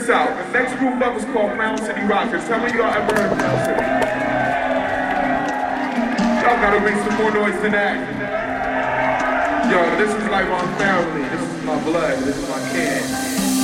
this out. The next group up is called Crown City Rockers. Tell me y'all ever heard of Crown City. Y'all gotta make some more noise than that. Yo, this is like my family. This is my blood. This is my kin.